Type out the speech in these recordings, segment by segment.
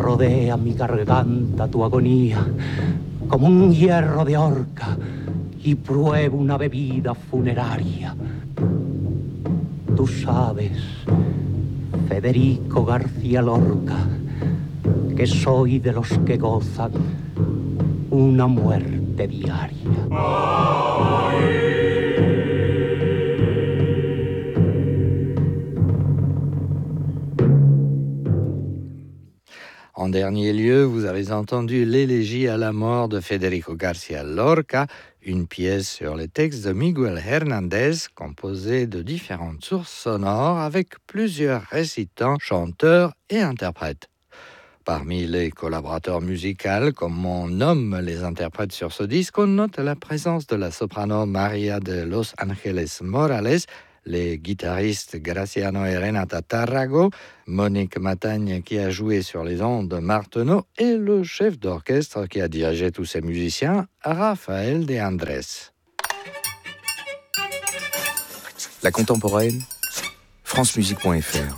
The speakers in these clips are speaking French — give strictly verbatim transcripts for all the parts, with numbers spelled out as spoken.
rodea mi garganta tu agonía como un hierro de horca y pruebo una bebida funeraria. Tú sabes, Federico García Lorca, que soy de los que gozan una muerte diaria. En dernier lieu, vous avez entendu l'élégie à la mort de Federico García Lorca, une pièce sur les textes de Miguel Hernández, composée de différentes sources sonores avec plusieurs récitants, chanteurs et interprètes. Parmi les collaborateurs musicaux, comme on nomme les interprètes sur ce disque, on note la présence de la soprano María de Los Ángeles Morales, les guitaristes Graciano et Renata Tarrago, Monique Matagne qui a joué sur les ondes de Martenot et le chef d'orchestre qui a dirigé tous ces musiciens, Raphaël de Andrés. La contemporaine, francemusique point f r.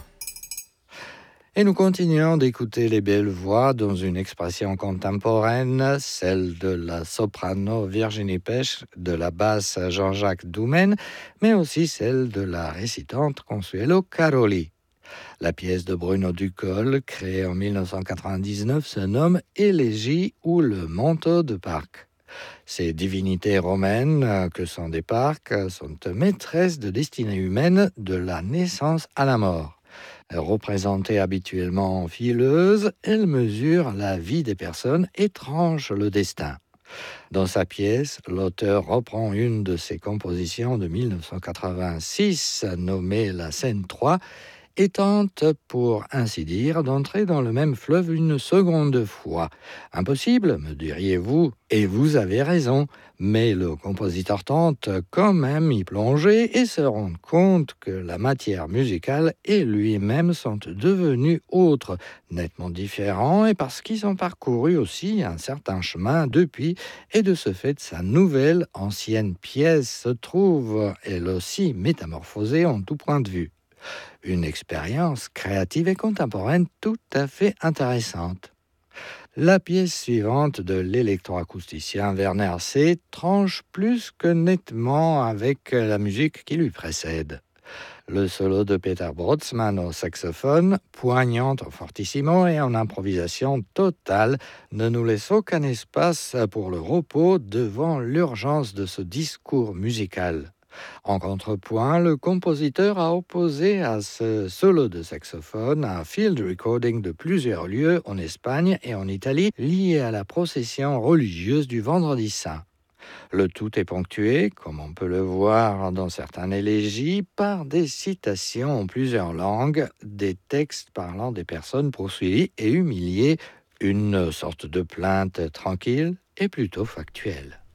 Et nous continuons d'écouter les belles voix dans une expression contemporaine, celle de la soprano Virginie Pech, de la basse Jean-Jacques Doumen, mais aussi celle de la récitante Consuelo Caroli. La pièce de Bruno Ducol, créée en dix-neuf cent quatre-vingt-dix-neuf, se nomme Élégie ou le manteau de Parc. Ces divinités romaines que sont des parcs sont maîtresses de destinée humaine de la naissance à la mort. Représentée habituellement en fileuse, elle mesure la vie des personnes et tranche le destin. Dans sa pièce, l'auteur reprend une de ses compositions de dix-neuf cent quatre-vingt-six, nommée La Scène trois, et tente, pour ainsi dire, d'entrer dans le même fleuve une seconde fois. Impossible, me diriez-vous, et vous avez raison, mais le compositeur tente quand même y plonger et se rend compte que la matière musicale et lui-même sont devenus autres, nettement différents, et parce qu'ils ont parcouru aussi un certain chemin depuis, et de ce fait, sa nouvelle, ancienne pièce se trouve, elle aussi, métamorphosée en tout point de vue. Une expérience créative et contemporaine tout à fait intéressante. La pièce suivante de l'électroacousticien Werner C. tranche plus que nettement avec la musique qui lui précède. Le solo de Peter Brotzmann au saxophone, poignant au fortissimo et en improvisation totale, ne nous laisse aucun espace pour le repos devant l'urgence de ce discours musical. En contrepoint, le compositeur a opposé à ce solo de saxophone un field recording de plusieurs lieux en Espagne et en Italie liés à la procession religieuse du Vendredi Saint. Le tout est ponctué, comme on peut le voir dans certaines élégies, par des citations en plusieurs langues, des textes parlant des personnes poursuivies et humiliées, une sorte de plainte tranquille et plutôt factuelle.